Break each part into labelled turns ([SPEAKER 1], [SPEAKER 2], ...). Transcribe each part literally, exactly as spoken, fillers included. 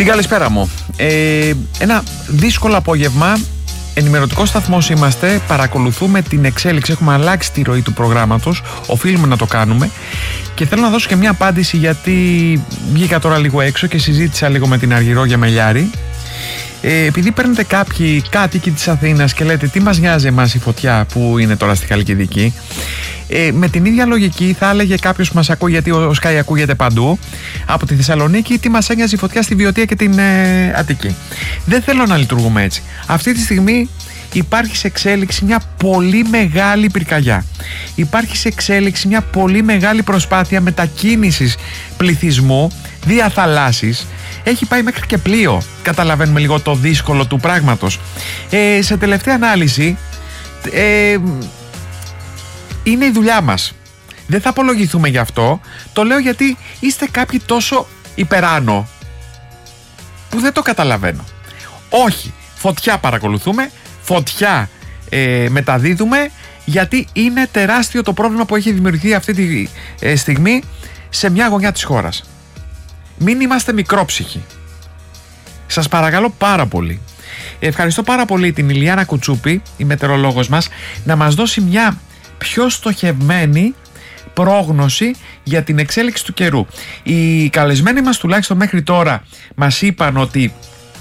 [SPEAKER 1] Την καλησπέρα μου. Ε, ένα δύσκολο απόγευμα. Ενημερωτικός σταθμός είμαστε. Παρακολουθούμε την εξέλιξη. Έχουμε αλλάξει τη ροή του προγράμματος. Οφείλουμε να το κάνουμε. Και θέλω να δώσω και μια απάντηση, γιατί βγήκα τώρα λίγο έξω και συζήτησα λίγο με την Αργυρό Γεμελιάρη. Ε, επειδή παίρνετε κάποιοι κάτοικοι της Αθήνας και λέτε τι μας νοιάζει εμάς η φωτιά που είναι τώρα στη Χαλκιδική, ε, με την ίδια λογική θα έλεγε κάποιος που μας ακούει, γιατί ο Sky ακούγεται παντού, από τη Θεσσαλονίκη, τι μας ένοιαζε η φωτιά στη Βιωτία και την ε, Αττική. Δεν θέλω να λειτουργούμε έτσι. Αυτή τη στιγμή υπάρχει σε εξέλιξη μια πολύ μεγάλη πυρκαγιά. Υπάρχει σε εξέλιξη μια πολύ μεγάλη προσπάθεια μετακίνησης πληθυσμού δια θαλάσσης. Έχει πάει μέχρι και πλοίο. Καταλαβαίνουμε λίγο το δύσκολο του πράγματος. Ε, σε τελευταία ανάλυση, ε, είναι η δουλειά μας. Δεν θα απολογηθούμε γι' αυτό. Το λέω γιατί είστε κάποιοι τόσο υπεράνω που δεν το καταλαβαίνω. Όχι, φωτιά παρακολουθούμε, φωτιά ε, μεταδίδουμε, γιατί είναι τεράστιο το πρόβλημα που έχει δημιουργηθεί αυτή τη ε, στιγμή σε μια γωνιά της χώρας. Μην είμαστε μικρόψυχοι. Σας παρακαλώ πάρα πολύ. Ευχαριστώ πάρα πολύ την Ηλιάνα Κουτσούπη, η μετεωρολόγος μας, να μας δώσει μια πιο στοχευμένη πρόγνωση για την εξέλιξη του καιρού. Οι καλεσμένοι μας, τουλάχιστον μέχρι τώρα, μας είπαν ότι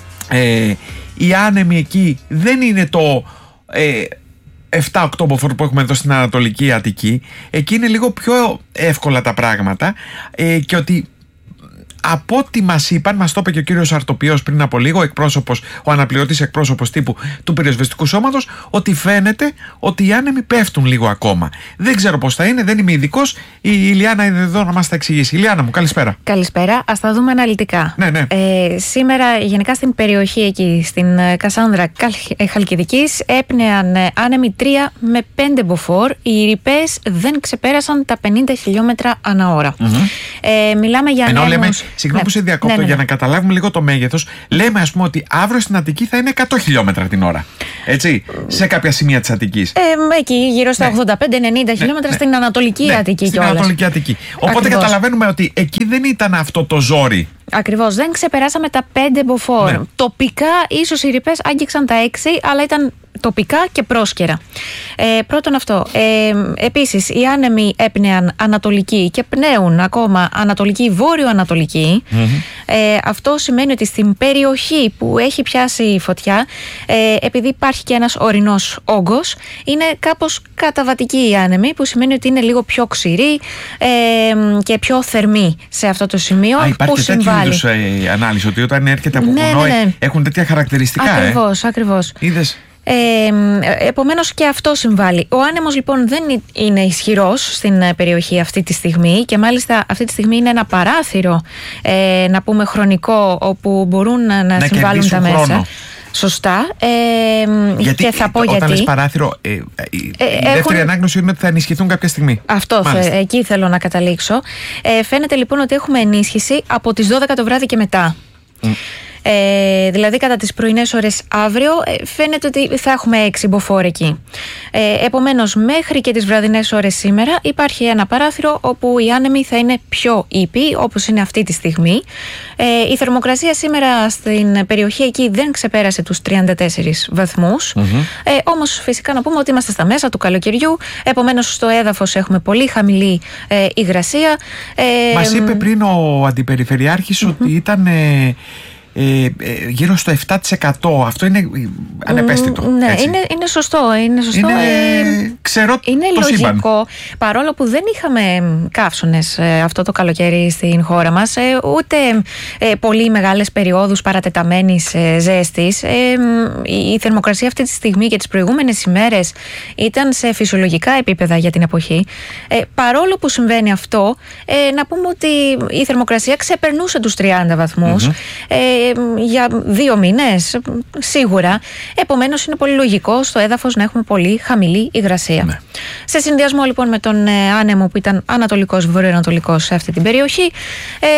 [SPEAKER 1] ε, οι άνεμοι εκεί δεν είναι το ε, επτά οκτώ μποφόρ που έχουμε εδώ στην Ανατολική Αττική. Εκεί είναι λίγο πιο εύκολα τα πράγματα ε, και ότι από ό,τι μας είπαν, μας το είπε και ο κύριος Αρτοπιός πριν από λίγο, εκπρόσωπος, ο αναπληρωτής εκπρόσωπος τύπου του πυροσβεστικού σώματος, ότι φαίνεται ότι οι άνεμοι πέφτουν λίγο ακόμα. Δεν ξέρω πώς θα είναι, δεν είμαι ειδικός. Η Ηλιάνα είναι εδώ να μας τα εξηγήσει. Ηλιάνα μου, καλησπέρα.
[SPEAKER 2] Καλησπέρα. Ας τα δούμε αναλυτικά.
[SPEAKER 1] Ναι, ναι.
[SPEAKER 2] Ε, σήμερα, γενικά στην περιοχή εκεί, στην Κασάνδρα Χαλκιδικής, έπνεαν άνεμοι τρία με πέντε μποφόρ. Οι ρηπές δεν ξεπέρασαν τα πενήντα χιλιόμετρα ανά ώρα. Mm-hmm. Ε, μιλάμε για ανέμους.
[SPEAKER 1] Συγγνώμη που σε διακόπτω, ναι, ναι, ναι. Για να καταλάβουμε λίγο το μέγεθος. Λέμε, ας πούμε, ότι αύριο στην Αττική θα είναι εκατό χιλιόμετρα την ώρα. Έτσι, σε κάποια σημεία της Αττικής.
[SPEAKER 2] Ε, εκεί, γύρω στα ναι. ογδόντα πέντε ενενήντα ναι, χιλιόμετρα ναι, στην Ανατολική ναι, Αττική
[SPEAKER 1] στην
[SPEAKER 2] κιόλας.
[SPEAKER 1] Ανατολική Αττική. Οπότε ακριβώς καταλαβαίνουμε ότι εκεί δεν ήταν αυτό το ζόρι.
[SPEAKER 2] Ακριβώς, δεν ξεπεράσαμε τα πέντε μποφόρ. Ναι. Τοπικά, ίσως οι ρηπές άγγιξαν τα έξι, αλλά ήταν τοπικά και πρόσκαιρα. Ε, πρώτον αυτό. Ε, επίσης, οι άνεμοι έπνεαν ανατολική και πνέουν ακόμα ανατολική, βόρειο-ανατολική. Mm-hmm. Ε, αυτό σημαίνει ότι στην περιοχή που έχει πιάσει η φωτιά, ε, επειδή υπάρχει και ένας ορεινός όγκος, είναι κάπως καταβατική η άνεμη, που σημαίνει ότι είναι λίγο πιο ξηρή ε, και πιο θερμή σε αυτό το σημείο.
[SPEAKER 1] Α, υπάρχει που και τέτοιου είδους ε, ανάλυση, ότι όταν έρχεται από
[SPEAKER 2] ναι,
[SPEAKER 1] βουνό
[SPEAKER 2] ναι, ναι.
[SPEAKER 1] έχουν τέτοια χαρακτηριστικά.
[SPEAKER 2] Ακριβώς, ε. ακριβώς.
[SPEAKER 1] Είδες.
[SPEAKER 2] Ε, επομένως και αυτό συμβάλλει. Ο άνεμος λοιπόν δεν είναι ισχυρός στην περιοχή αυτή τη στιγμή, και μάλιστα αυτή τη στιγμή είναι ένα παράθυρο, ε, να πούμε χρονικό, όπου μπορούν να, να συμβάλλουν τα μέσα. Χρόνο. Σωστά. Ε,
[SPEAKER 1] γιατί,
[SPEAKER 2] και θα πω
[SPEAKER 1] όταν
[SPEAKER 2] γιατί.
[SPEAKER 1] λες παράθυρο, ε, η
[SPEAKER 2] ε,
[SPEAKER 1] δεύτερη
[SPEAKER 2] έχουν...
[SPEAKER 1] ανάγνωση είναι ότι θα ενισχυθούν κάποια στιγμή.
[SPEAKER 2] Αυτό, θε, εκεί θέλω να καταλήξω. Ε, φαίνεται λοιπόν ότι έχουμε ενίσχυση από τις δώδεκα το βράδυ και μετά. Mm. Ε, δηλαδή κατά τις πρωινές ώρες αύριο ε, φαίνεται ότι θα έχουμε έξι μποφόρ εκεί. Ε, επομένως μέχρι και τις βραδινές ώρες σήμερα υπάρχει ένα παράθυρο όπου οι άνεμοι θα είναι πιο ήπιοι, όπως είναι αυτή τη στιγμή. Ε, η θερμοκρασία σήμερα στην περιοχή εκεί δεν ξεπέρασε τους τριάντα τέσσερις βαθμούς. Mm-hmm. Ε, όμως φυσικά να πούμε ότι είμαστε στα μέσα του καλοκαιριού, επομένως στο έδαφος έχουμε πολύ χαμηλή ε, υγρασία. Ε,
[SPEAKER 1] Μας είπε πριν ο αντιπεριφερειάρχης mm-hmm. ότι ήταν... Ε, Ε, ε, γύρω στο επτά τοις εκατό. Αυτό είναι ανεπαίσθητο.
[SPEAKER 2] Mm, ναι, είναι, είναι σωστό. Είναι, σωστό.
[SPEAKER 1] Είναι,
[SPEAKER 2] ε,
[SPEAKER 1] ξέρω
[SPEAKER 2] είναι
[SPEAKER 1] το
[SPEAKER 2] λογικό,
[SPEAKER 1] σύμπαν.
[SPEAKER 2] Παρόλο που δεν είχαμε καύσωνες ε, αυτό το καλοκαίρι στην χώρα μας, ε, ούτε ε, πολύ μεγάλες περιόδους παρατεταμένης ε, ζέστης. Ε, η, η θερμοκρασία αυτή τη στιγμή και τις προηγούμενες ημέρες ήταν σε φυσιολογικά επίπεδα για την εποχή. Ε, παρόλο που συμβαίνει αυτό, ε, να πούμε ότι η θερμοκρασία ξεπερνούσε τους τριάντα βαθμούς. Mm-hmm. Ε, για δύο μήνες σίγουρα. Επομένως είναι πολύ λογικό στο έδαφος να έχουμε πολύ χαμηλή υγρασία. Ναι. Σε συνδυασμό λοιπόν με τον ε, άνεμο που ήταν ανατολικός, βορειοανατολικός σε αυτή την περιοχή, ε,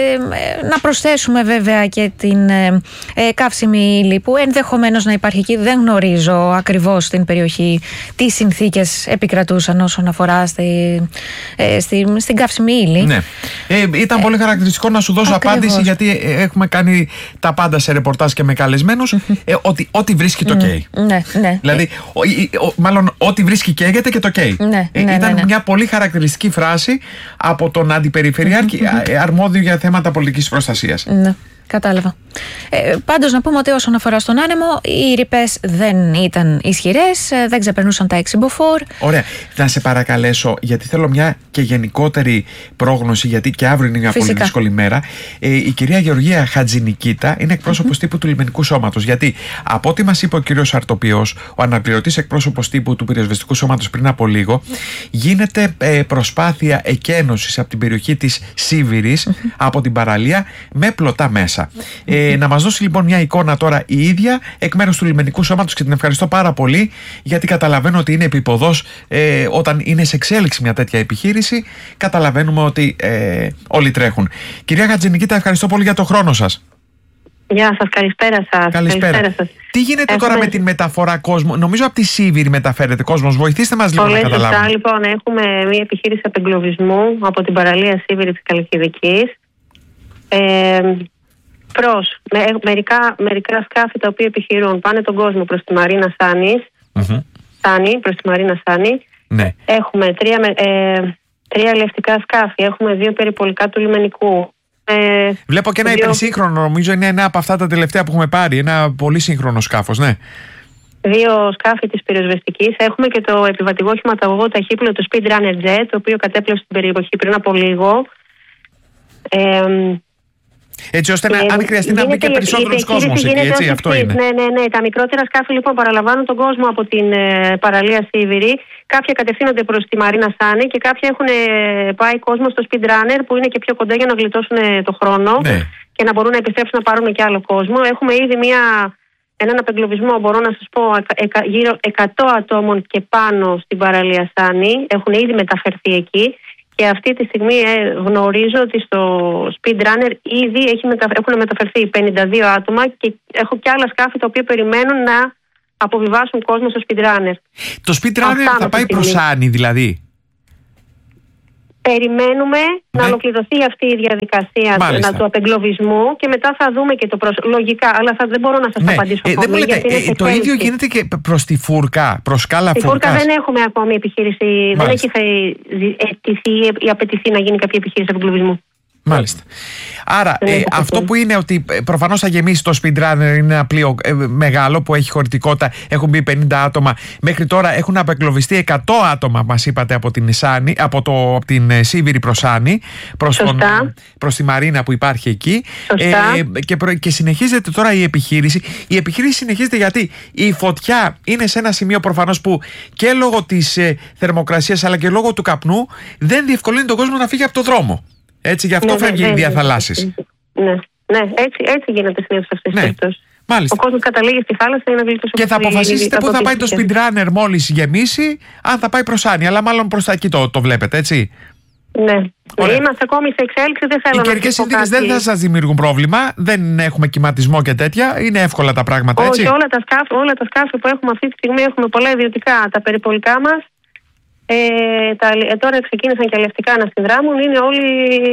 [SPEAKER 2] να προσθέσουμε βέβαια και την ε, ε, καύσιμη ύλη που ενδεχομένως να υπάρχει εκεί. Δεν γνωρίζω ακριβώς στην περιοχή τι συνθήκες επικρατούσαν όσον αφορά στη, ε, στη, στην καύσιμη ύλη.
[SPEAKER 1] Ναι. Ε, ήταν πολύ χαρακτηριστικό να σου δώσω
[SPEAKER 2] Ακριβώς.
[SPEAKER 1] απάντηση, γιατί έχουμε κάνει τα πάντα σε ρεπορτάζ και με καλεσμένους, ε, ότι, ό,τι βρίσκει το καίει.
[SPEAKER 2] Ναι, ναι.
[SPEAKER 1] Δηλαδή, ο, ο, μάλλον ό,τι βρίσκει καίγεται και το καίει.
[SPEAKER 2] Ναι,
[SPEAKER 1] ε,
[SPEAKER 2] ναι,
[SPEAKER 1] ήταν
[SPEAKER 2] ναι, ναι.
[SPEAKER 1] μια πολύ χαρακτηριστική φράση από τον Αντιπεριφερειάρχη αρμόδιο για θέματα πολιτικής προστασίας.
[SPEAKER 2] Ναι. Κατάλαβα. Ε, πάντως να πούμε ότι όσον αφορά στον άνεμο, οι ρηπές δεν ήταν ισχυρές, δεν ξεπερνούσαν τα έξι μποφόρ.
[SPEAKER 1] Ωραία. Θα σε παρακαλέσω, γιατί θέλω μια και γενικότερη πρόγνωση, γιατί και αύριο είναι μια
[SPEAKER 2] Φυσικά.
[SPEAKER 1] πολύ δύσκολη μέρα. Ε, η κυρία Γεωργία Χατζηνικίτα είναι εκπρόσωπος mm-hmm. τύπου του Λιμενικού Σώματος. Γιατί από ό,τι μας είπε ο κύριος Αρτοπιός, ο αναπληρωτής εκπρόσωπος τύπου του Πυροσβεστικού Σώματος πριν από λίγο, γίνεται ε, προσπάθεια εκένωσης από την περιοχή της Σίβηρης, mm-hmm. από την παραλία, με πλωτά μέσα. Ε, να μας δώσει λοιπόν μια εικόνα τώρα η ίδια εκ μέρους του Λιμενικού Σώματος, και την ευχαριστώ πάρα πολύ, γιατί καταλαβαίνω ότι είναι επίποδος ε, όταν είναι σε εξέλιξη μια τέτοια επιχείρηση. Καταλαβαίνουμε ότι ε, όλοι τρέχουν. Κυρία Χατζηνικίτα, ευχαριστώ πολύ για το χρόνο σας.
[SPEAKER 3] Γεια σας, καλησπέρα σας.
[SPEAKER 1] Καλησπέρα.
[SPEAKER 3] Καλησπέρα σας.
[SPEAKER 1] Τι γίνεται
[SPEAKER 3] Έχουμε...
[SPEAKER 1] τώρα με την μεταφορά κόσμου? Νομίζω από τη Σίβηρη μεταφέρεται κόσμος. Βοηθήστε μας λίγο
[SPEAKER 3] Πολύ
[SPEAKER 1] να καταλάβουμε.
[SPEAKER 3] σωστά, λοιπόν, έχουμε μια επιχείρηση απεγκλωβισμού από την παραλία Σίβηρη της Καλκιδικής. Ε, προς με, μερικά, μερικά σκάφη τα οποία επιχειρούν, πάνε τον κόσμο προς τη Μαρίνα Σάνης, mm-hmm. Σάνη, προς τη Μαρίνα Σάνη.
[SPEAKER 1] Ναι.
[SPEAKER 3] Έχουμε τρία, ε, τρία ελευτικά σκάφη, έχουμε δύο περιπολικά του λιμενικού. Ε,
[SPEAKER 1] Βλέπω και ένα δύο... υπερσύγχρονο, νομίζω είναι ένα από αυτά τα τελευταία που έχουμε πάρει, ένα πολύ σύγχρονο σκάφος, ναι.
[SPEAKER 3] Δύο σκάφη της πυροσβεστικής. Έχουμε και το επιβατικό χηματαγωγό ταχύπλοιο του Speed Runner Jet, το οποίο κατέπλωσε στην περιοχή πριν από λίγο. Ε,
[SPEAKER 1] Έτσι ώστε να, ε, αν χρειαστεί να μπει και περισσότερος κόσμος εκεί, έτσι, αυτό είναι.
[SPEAKER 3] Ναι, ναι, ναι. Τα μικρότερα σκάφη λοιπόν παραλαμβάνουν τον κόσμο από την ε, παραλία Σίβηρη. Κάποια κατευθύνονται προς τη Μαρίνα Σάνη και κάποια έχουν ε, πάει κόσμο στο Speed Runner που είναι και πιο κοντά για να γλιτώσουν ε, το χρόνο, ναι, και να μπορούν να επιστρέψουν να πάρουν και άλλο κόσμο. Έχουμε ήδη μια, έναν απεγκλωβισμό, μπορώ να σας πω, εκα, γύρω εκατό ατόμων και πάνω στην παραλία Σάνη. Έχουν ήδη μεταφερθεί εκεί. Και αυτή τη στιγμή ε, γνωρίζω ότι στο Speed Runner ήδη έχει μετα... έχουν μεταφερθεί πενήντα δύο άτομα και έχω και άλλα σκάφη τα οποία περιμένουν να αποβιβάσουν κόσμο στο Speed Runner.
[SPEAKER 1] Το Speed Runner θα πάει προς Άνη δηλαδή?
[SPEAKER 3] Περιμένουμε ναι. να ολοκληρωθεί αυτή η διαδικασία να, του απεγκλωβισμού και μετά θα δούμε και το προς... λογικά, αλλά θα, δεν μπορώ να σας ναι. απαντήσω
[SPEAKER 1] ε,
[SPEAKER 3] ακόμη.
[SPEAKER 1] Δεν λέτε, ε, το ίδιο γίνεται και προς τη Φούρκα, προς Σκάλα Φούρκας?
[SPEAKER 3] Στη Φούρκα δεν έχουμε ακόμη επιχείρηση, μάλιστα. Δεν έχει αιτηθεί ή απαιτηθεί να γίνει κάποια επιχείρηση απεγκλωβισμού.
[SPEAKER 1] Μάλιστα. Άρα ε, αυτό που είναι ότι προφανώς θα γεμίσει το Speed Runner, είναι ένα πλοίο ε, μεγάλο που έχει χωρητικότητα, έχουν μπει πενήντα άτομα. Μέχρι τώρα έχουν απεγκλωβιστεί εκατό άτομα, μας είπατε, από την Σάνη, από, το, από την Σίβηρη προς Άνη, προς, τον, προς τη Μαρίνα που υπάρχει εκεί. Ε, και, προ, και συνεχίζεται τώρα η επιχείρηση. Η επιχείρηση συνεχίζεται γιατί η φωτιά είναι σε ένα σημείο προφανώς που και λόγω της ε, θερμοκρασίας αλλά και λόγω του καπνού δεν διευκολύνει τον κόσμο να φύγει από το δρόμο. Έτσι, γι' αυτό ναι, φεύγει ναι, ναι, διαθαλάσσης.
[SPEAKER 3] Ναι, ναι, έτσι, έτσι γίνεται συνήθως σε αυτές τις περιπτώσεις.
[SPEAKER 1] Μάλιστα.
[SPEAKER 3] Ο κόσμος καταλήγει στη θάλασσα για να γλιτώσει.
[SPEAKER 1] Και θα αποφασίσετε πού θα πάει το Speed Runner μόλις γεμίσει, αν θα πάει προς Άνη, αλλά μάλλον προς τα εκεί το, το βλέπετε, έτσι.
[SPEAKER 3] Ναι. Ωραία. Είμαστε ακόμη σε εξέλιξη, δεν θέλω.
[SPEAKER 1] Οι καιρικές συνθήκες δεν θα σας δημιουργούν πρόβλημα, δεν έχουμε κυματισμό και τέτοια, είναι εύκολα τα πράγματα, έτσι.
[SPEAKER 3] Όχι, όλα τα σκάφη, όλα τα σκάφη που έχουμε αυτή τη στιγμή, έχουμε πολλά ιδιωτικά, τα περιπολικά μας. Ε, τα, ε, τώρα ξεκίνησαν και αλλιευτικά να συνδράμουν, είναι όλοι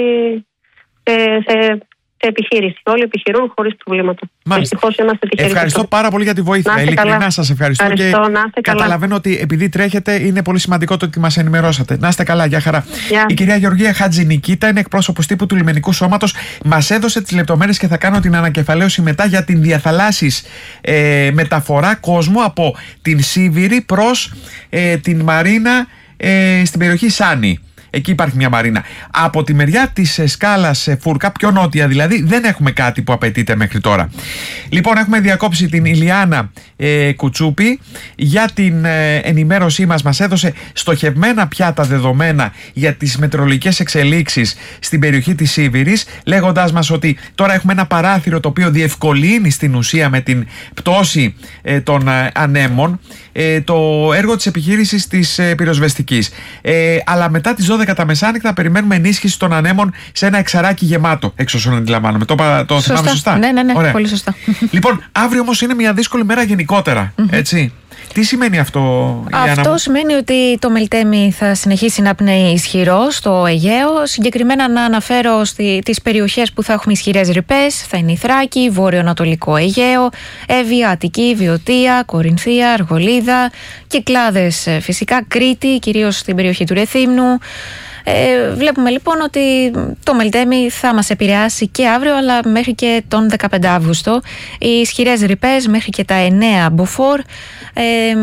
[SPEAKER 3] σε, σε, σε επιχείρηση. Όλοι επιχειρούν χωρίς προβλήματα. Ευτυχώς είμαστε τυχεροί.
[SPEAKER 1] Ευχαριστώ πάρα πολύ για τη βοήθεια. Ειλικρινά σας ευχαριστώ, ευχαριστώ και καταλαβαίνω ότι επειδή τρέχετε είναι πολύ σημαντικό το ότι μας ενημερώσατε. Να είστε καλά, γεια χαρά. Yeah. Η κυρία Γεωργία Χατζηνικίτα είναι εκπρόσωπος τύπου του Λιμενικού Σώματος. Μας έδωσε τις λεπτομέρειες και θα κάνω την ανακεφαλαίωση μετά για την διαθαλάσσης ε, μεταφορά κόσμου από την Σίβηρη προς ε, την Μαρίνα ε, στην περιοχή Σάνη. Εκεί υπάρχει μια μαρίνα. Από τη μεριά της σκάλας Φούρκα, πιο νότια δηλαδή, δεν έχουμε κάτι που απαιτείται μέχρι τώρα. Λοιπόν, έχουμε διακόψει την Ηλιάνα ε, Κουτσούπη για την ε, ενημέρωσή μας. Μας έδωσε στοχευμένα πια τα δεδομένα για τις μετεωρολογικές εξελίξεις στην περιοχή της Σίβηρης, λέγοντάς μας ότι τώρα έχουμε ένα παράθυρο το οποίο διευκολύνει στην ουσία με την πτώση ε, των ε, ανέμων ε, το έργο της επιχείρησης της ε, πυροσβεστικής. Ε, αλλά μετά τις δώδεκα τα μεσάνυχτα περιμένουμε ενίσχυση των ανέμων σε ένα εξαράκι γεμάτο, εξ όσων αντιλαμβάνομαι. Το, το
[SPEAKER 2] σωστά.
[SPEAKER 1] θυμάμαι σωστά?
[SPEAKER 2] Ναι, ναι, ναι.
[SPEAKER 1] Ωραία.
[SPEAKER 2] Πολύ σωστά.
[SPEAKER 1] Λοιπόν, αύριο όμως είναι μια δύσκολη μέρα γενικότερα. Mm-hmm. Έτσι. Τι σημαίνει αυτό, Ιλιάνα?
[SPEAKER 2] Αυτό σημαίνει ότι το Μελτέμι θα συνεχίσει να πνέει ισχυρό στο Αιγαίο. Συγκεκριμένα να αναφέρω στη, τις περιοχές που θα έχουμε ισχυρές ρηπές. Θα είναι η Θράκη, Βόρειο-Ανατολικό Αιγαίο, Εύβοια, Αττική, Βιωτία, Κορινθία, Αργολίδα, Κυκλάδες φυσικά, Κρήτη, κυρίως στην περιοχή του Ρεθύμνου. Ε, βλέπουμε λοιπόν ότι το Μελτέμι θα μας επηρεάσει και αύριο, αλλά μέχρι και τον δεκαπέντε Αύγουστο. Οι ισχυρές ρηπές μέχρι και τα εννέα μποφόρ. Ε,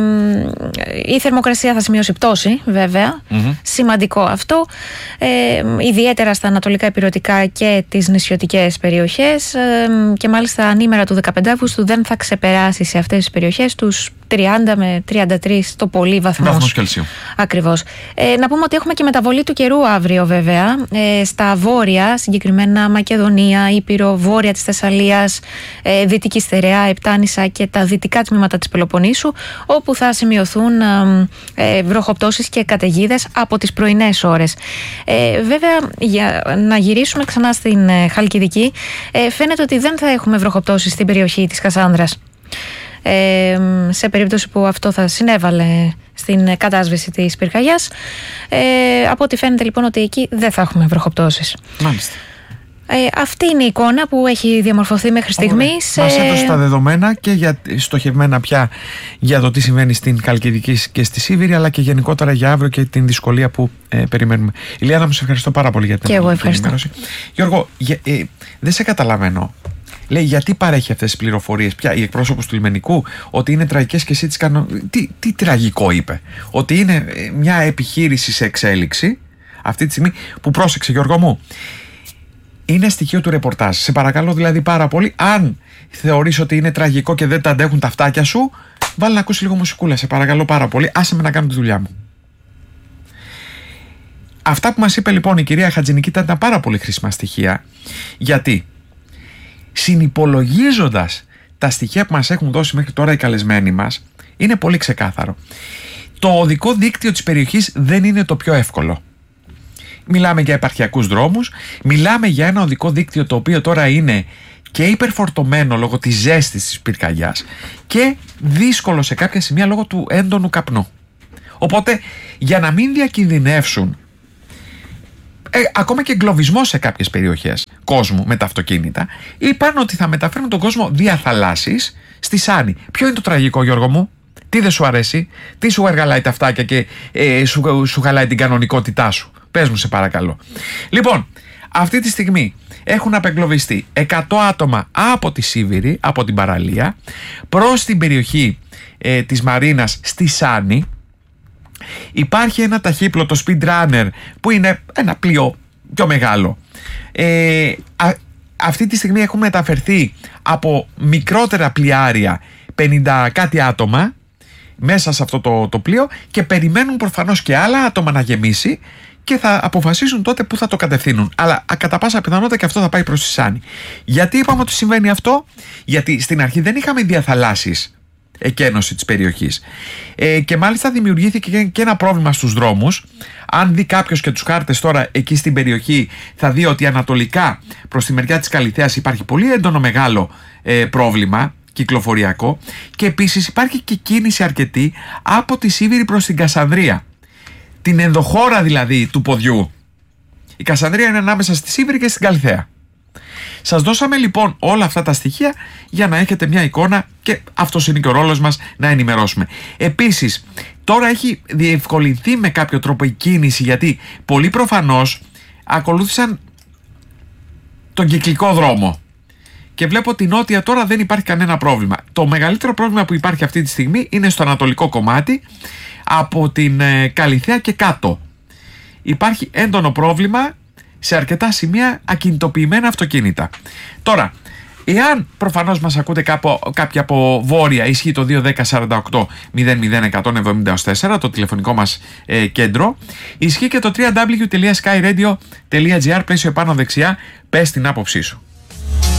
[SPEAKER 2] η θερμοκρασία θα σημειώσει πτώση, βέβαια. Mm-hmm. Σημαντικό αυτό. Ε, ιδιαίτερα στα ανατολικά ηπειρωτικά και τις νησιωτικές περιοχές. Ε, και μάλιστα ανήμερα του δεκαπέντε Αυγούστου δεν θα ξεπεράσει σε αυτές τις περιοχές τους τριάντα με τριάντα τρία το πολύ βαθμούς.
[SPEAKER 1] Βαθμός Κελσίου.
[SPEAKER 2] Ακριβώς. Ε, να πούμε ότι έχουμε και μεταβολή του καιρού αύριο, βέβαια. Ε, στα βόρεια, συγκεκριμένα Μακεδονία, Ήπειρο, βόρεια της Θεσσαλίας, ε, Δυτική Στερεά, Επτάνησα και τα δυτικά τμήματα της Πελοποννήσου, όπου θα σημειωθούν ε, ε, βροχοπτώσεις και καταιγίδες από τις πρωινές ώρες. Ε, βέβαια, για να γυρίσουμε ξανά στην ε, Χαλκιδική, ε, φαίνεται ότι δεν θα έχουμε βροχοπτώσεις στην περιοχή της Κασάνδρας. Ε, σε περίπτωση που αυτό θα συνέβαλε στην κατάσβεση της πυρκαγιάς. Ε, από ό,τι φαίνεται λοιπόν ότι εκεί δεν θα έχουμε βροχοπτώσεις.
[SPEAKER 1] Μάλιστα.
[SPEAKER 2] Ε, αυτή είναι η εικόνα που έχει διαμορφωθεί μέχρι στιγμής.
[SPEAKER 1] Μας έδωσε τα δεδομένα και για, στοχευμένα πια για το τι συμβαίνει στην Χαλκιδική και στη Σίβηρη, αλλά και γενικότερα για αύριο και την δυσκολία που ε, περιμένουμε. Ιλιάνα, μου σε ευχαριστώ πάρα πολύ για την ενημέρωση. Γιώργο, για, ε, δεν σε καταλαβαίνω. Λέει, γιατί παρέχει αυτές τις πληροφορίες πια η εκπρόσωπος του λιμενικού, ότι είναι τραγικές και εσύ τις κάνω. Τι, τι τραγικό είπε? Ότι είναι μια επιχείρηση σε εξέλιξη αυτή τη στιγμή που, πρόσεξε Γιώργο μου, είναι στοιχείο του ρεπορτάζ. Σε παρακαλώ δηλαδή πάρα πολύ, αν θεωρείς ότι είναι τραγικό και δεν τα αντέχουν τα αυτάκια σου, βάλει να ακούσει λίγο μουσικούλα, σε παρακαλώ πάρα πολύ, άσε με να κάνω τη δουλειά μου. Αυτά που μας είπε λοιπόν η κυρία Χατζηνικήτα ήταν πάρα πολύ χρήσιμα στοιχεία, γιατί συνυπολογίζοντας τα στοιχεία που μας έχουν δώσει μέχρι τώρα οι καλεσμένοι μας, είναι πολύ ξεκάθαρο. Το οδικό δίκτυο της περιοχής δεν είναι το πιο εύκολο. Μιλάμε για επαρχιακούς δρόμους, μιλάμε για ένα οδικό δίκτυο το οποίο τώρα είναι και υπερφορτωμένο λόγω της ζέστης της πυρκαγιάς και δύσκολο σε κάποια σημεία λόγω του έντονου καπνού. Οπότε, για να μην διακινδυνεύσουν Ε, ακόμα και εγκλωβισμό σε κάποιες περιοχές κόσμου με τα αυτοκίνητα, είπαν ότι θα μεταφέρουν τον κόσμο δια θαλάσσης στη Σάνη. Ποιο είναι το τραγικό, Γιώργο μου? Τι δεν σου αρέσει? Τι σου εργαλάει τα αυτάκια και ε, σου, σου χαλάει την κανονικότητά σου? Πες μου σε παρακαλώ. Λοιπόν, αυτή τη στιγμή έχουν απεγκλωβιστεί εκατό άτομα από τη Σίβηρη, από την παραλία, προς την περιοχή ε, της Μαρίνας στη Σάνη. Υπάρχει ένα ταχύπλωτο speed runner που είναι ένα πλοίο πιο μεγάλο. Ε, α, αυτή τη στιγμή έχουν μεταφερθεί από μικρότερα πλοιάρια πενήντα κάτι άτομα μέσα σε αυτό το, το πλοίο και περιμένουν προφανώς και άλλα άτομα να γεμίσει και θα αποφασίσουν τότε που θα το κατευθύνουν. Αλλά κατά πάσα πιθανότητα και αυτό θα πάει προς τη Σάνη. Γιατί είπαμε ότι συμβαίνει αυτό? Γιατί στην αρχή δεν είχαμε διαθαλάσσεις εκένωση της περιοχής. Ε, και μάλιστα δημιουργήθηκε και ένα πρόβλημα στους δρόμους. Αν δει κάποιος και τους χάρτες τώρα εκεί στην περιοχή, θα δει ότι ανατολικά προς τη μεριά της Καλιθέας υπάρχει πολύ έντονο μεγάλο ε, πρόβλημα κυκλοφοριακό και επίσης υπάρχει και κίνηση αρκετή από τη Σίβηρη προς την Κασανδρία. Την ενδοχώρα δηλαδή του ποδιού. Η Κασανδρία είναι ανάμεσα στη Σίβηρη και στην Καλιθέα. Σας δώσαμε λοιπόν όλα αυτά τα στοιχεία για να έχετε μια εικόνα και αυτός είναι και ο ρόλος μας, να ενημερώσουμε. Επίσης, τώρα έχει διευκολυνθεί με κάποιο τρόπο η κίνηση, γιατί πολλοί προφανώς ακολούθησαν τον κυκλικό δρόμο. Και βλέπω ότι νότια τώρα δεν υπάρχει κανένα πρόβλημα. Το μεγαλύτερο πρόβλημα που υπάρχει αυτή τη στιγμή είναι στο ανατολικό κομμάτι, από την ε, Καλιθέα και κάτω. Υπάρχει έντονο πρόβλημα σε αρκετά σημεία, ακινητοποιημένα αυτοκίνητα. Τώρα, εάν προφανώς μας ακούτε κάπου, κάποιοι από βόρεια, ισχύει το δύο δέκα σαράντα οκτώ μηδέν μηδέν εκατόν εβδομήντα τέσσερα, το τηλεφωνικό μας ε, κέντρο. Ισχύει και το double-u double-u double-u τελεία sky radio τελεία gr, πλαίσιο επάνω δεξιά, πες την άποψή σου.